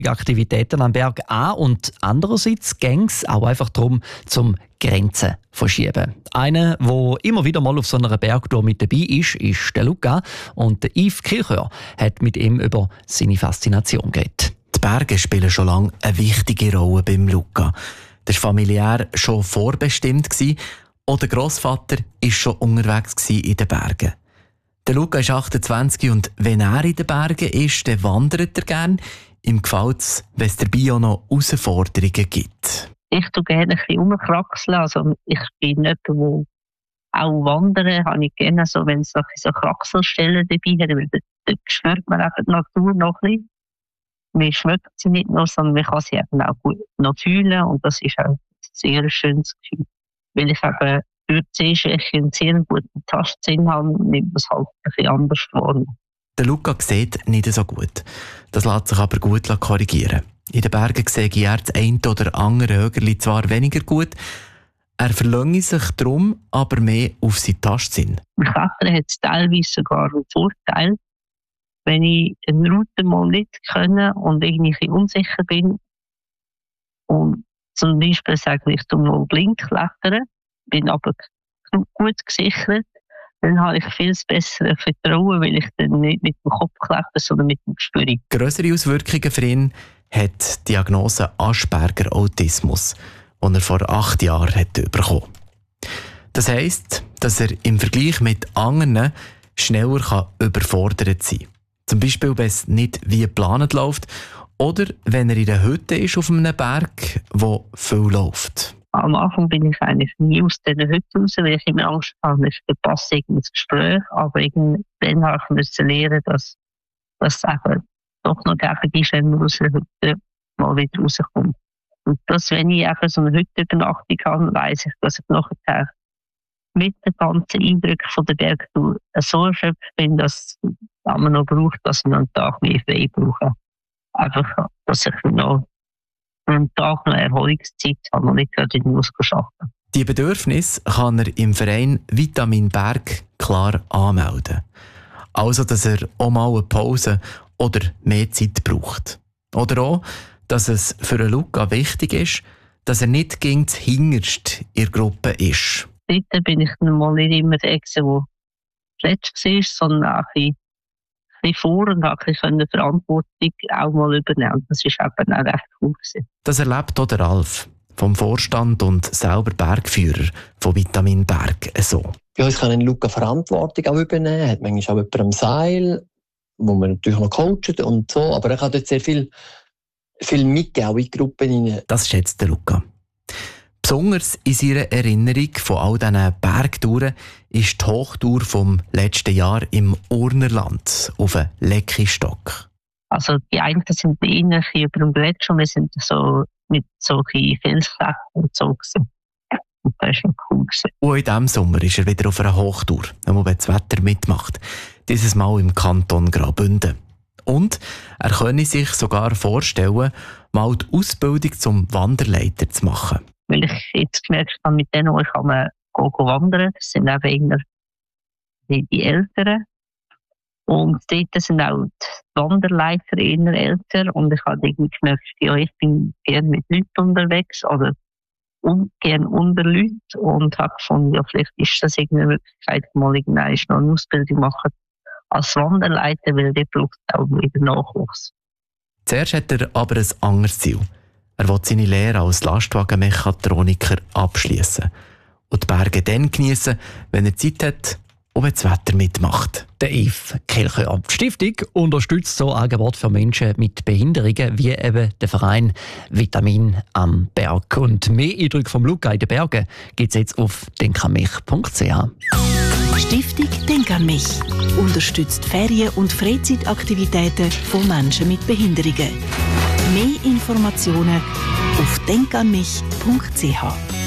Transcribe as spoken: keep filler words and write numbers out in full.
Aktivitäten am Berg an und andererseits ging es auch einfach darum, zum Grenzen verschieben. Einer, der immer wieder mal auf so einer Bergtour mit dabei ist, ist der Luca. Und der Yves Kilchör hat mit ihm über seine Faszination geredet. Die Berge spielen schon lange eine wichtige Rolle beim Luca. Der war familiär schon vorbestimmt. Auch der Grossvater war schon unterwegs in den Bergen. Der Luca ist achtundzwanzig und wenn er in den Bergen ist, dann wandert er gerne. Ihm gefällt es, wenn es dabei auch noch Herausforderungen gibt. Ich tue gerne ein bisschen rumkraxeln. Also ich bin jemand, der auch wandern, habe ich gerne, so, wenn es so Kraxelstellen dabei hat, weil dort spürt man eben die Natur noch ein bisschen. Man schmeckt sie nicht nur, sondern man kann sie eben auch gut noch fühlen und das ist auch ein sehr schönes Gefühl. Weil ich eben durch die Sehschwäche einen sehr guten Tastsinn habe, nimmt man es halt ein bisschen anders wahr. Der Luca sieht nicht so gut. Das lässt sich aber gut korrigieren. In den Bergen sehe er das eine oder andere Högerli zwar weniger gut, er verlangt sich darum aber mehr auf seinen Tastsinn. Im Klettern hat es teilweise sogar einen Vorteil, wenn ich eine Route mal nicht kann und irgendwie unsicher bin und zum Beispiel sage ich, ich mal blind klettern, bin aber gut gesichert, dann habe ich viel besseres Vertrauen, weil ich dann nicht mit dem Kopf kletter, sondern mit dem Gespür. Grössere Auswirkungen für ihn hat die Diagnose Asperger-Autismus, die er vor acht Jahren hat bekommen. Das heisst, dass er im Vergleich mit anderen schneller kann überfordert sein kann. Zum Beispiel, wenn es nicht wie geplant läuft oder wenn er in der Hütte ist auf einem Berg, wo viel läuft. Am Anfang bin ich eigentlich nie aus dieser Hütte raus, weil ich immer Angst hatte, ich verpasse irgendein Gespräch. Aber dann habe ich lernen, dass es eben doch noch gäbig ist, wenn man aus der Hütte mal wieder rauskommt. Und dass, wenn ich eben so eine Hüttenübernachtung habe, weiss ich, dass ich nachher mit den ganzen Eindrücken von der Bergtour so erschöpft bin, dass man noch braucht, dass man einen Tag mehr frei brauche. Einfach, dass ich noch einen Tag noch Erholungszeit habe und nicht gerade in den Muskeln arbeiten. Die Bedürfnisse kann er im Verein Vitamin Berg klar anmelden. Also, dass er auch mal eine Pause oder mehr Zeit braucht. Oder auch, dass es für einen Luca wichtig ist, dass er nicht gegen das Hinterste in der Gruppe ist. Dort bin ich dann mal nicht immer der, der zuletzt war, sondern auch ein bisschen vor und habe die Verantwortung auch mal übernehmen. Das war eben auch recht cool. Das erlebt auch der Ralf vom Vorstand und selber Bergführer von Vitamin Berg so. Bei uns kann ein Luca Verantwortung auch übernehmen, hat manchmal auch jemand am Seil, wo man natürlich noch coacht und so, aber er kann dort sehr viel, viel mitgeben, auch in die Gruppen. Das schätzt der Luca. Besonders in seiner Erinnerung von all diesen Bergtouren ist die Hochtour vom letzten Jahr im Urnerland auf einem Leckistock. Also die einen sind eher über dem Gletscher, wir sind so mit solchen Felsklettern und so gewesen. Und das war schon cool. Und in diesem Sommer ist er wieder auf einer Hochtour, wo das Wetter mitmacht. Dieses Mal im Kanton Graubünden. Und er könne sich sogar vorstellen, mal die Ausbildung zum Wanderleiter zu machen. Weil ich jetzt gemerkt habe, mit denen kann man go, go wandern. Das sind eben die, die Älteren. Und dort sind auch die Wanderleiter eher älter. Und ich habe irgendwie gemerkt, ja, ich bin gerne mit Leuten unterwegs oder un, gerne unter Leuten. Und habe gefunden, ja, vielleicht ist das irgendeine Möglichkeit, mal irgendwann noch eine Ausbildung machen als Wanderleiter, weil der braucht auch wieder Nachwuchs. Zuerst hat er aber ein anderes Ziel. Er will seine Lehre als Lastwagenmechatroniker abschließen und die Berge dann geniessen, wenn er Zeit hat und wenn das Wetter mitmacht. Der Yves Kilchör. Die Stiftung unterstützt so Angebote für Menschen mit Behinderungen wie eben der Verein Vitamin am Berg. Und mehr Eindrücke vom Luca in den Bergen gibt es jetzt auf denkanmich punkt c h. Stiftung Denk an mich unterstützt Ferien- und Freizeitaktivitäten von Menschen mit Behinderungen. Mehr Informationen auf denkanmich punkt c h.